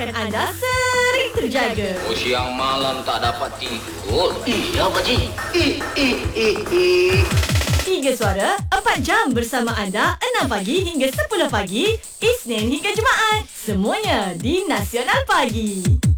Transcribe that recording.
menyebabkan anda sering terjaga. Siang malam tak dapat tidur. Iya, Pakcik. 3 Suara, 4 jam bersama anda 6 pagi hingga 10 pagi, Isnin hingga Jumaat. Semuanya di Nasional Pagi.